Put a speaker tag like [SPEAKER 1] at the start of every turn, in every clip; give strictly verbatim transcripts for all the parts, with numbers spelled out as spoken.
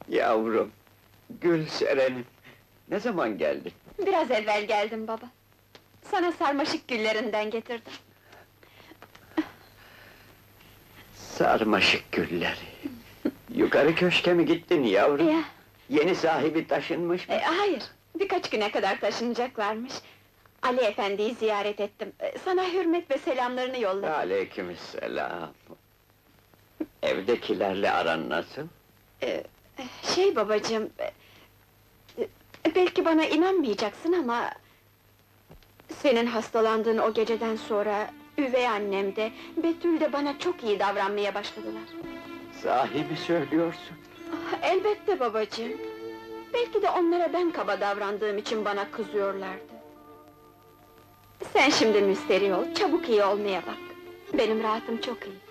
[SPEAKER 1] Yavrum, Gülseren'im, ne zaman geldin?
[SPEAKER 2] Biraz evvel geldim baba. Sana sarmaşık güllerinden getirdim.
[SPEAKER 1] Sarmaşık gülleri! Yukarı köşke mi gittin yavrum?
[SPEAKER 2] Ya,
[SPEAKER 1] Yeni sahibi taşınmış mı?
[SPEAKER 2] e, hayır, birkaç güne kadar taşınacaklarmış. Ali efendiyi ziyaret ettim. E, Sana hürmet ve selamlarını yolladım.
[SPEAKER 1] Aleykümselam! Evdekilerle aran nasıl?
[SPEAKER 2] E, Şey babacığım... e, e, Belki bana inanmayacaksın ama... Senin hastalandığın o geceden sonra... Üvey annem de, Betül de bana çok iyi davranmaya başladılar.
[SPEAKER 1] Sahi mi söylüyorsun?
[SPEAKER 2] Ah, elbette babacığım. Belki de onlara ben kaba davrandığım için bana kızıyorlardı. Sen şimdi müsterih ol, çabuk iyi olmaya bak. Benim rahatım çok iyi.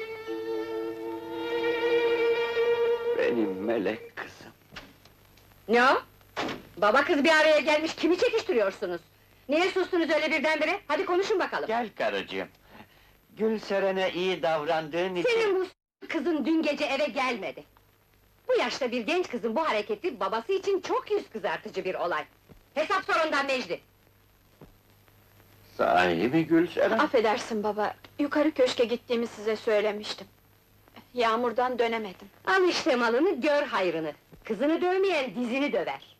[SPEAKER 1] Benim melek kızım!
[SPEAKER 3] Ne o? Baba kız bir araya gelmiş, kimi çekiştiriyorsunuz? Niye sustunuz öyle birdenbire? Hadi konuşun bakalım!
[SPEAKER 1] Gel karıcığım! Gülseren'e iyi davrandığın için...
[SPEAKER 3] Senin bu s- kızın dün gece eve gelmedi. Bu yaşta bir genç kızın bu hareketi, babası için çok yüz kızartıcı bir olay. Hesap sor ondan Necdi!
[SPEAKER 1] Sahi mi Gülseren?
[SPEAKER 2] Affedersin baba, yukarı köşke gittiğimi size söylemiştim. Yağmurdan dönemedim.
[SPEAKER 3] Al işte malını, gör hayrını! Kızını dövmeyen dizini döver!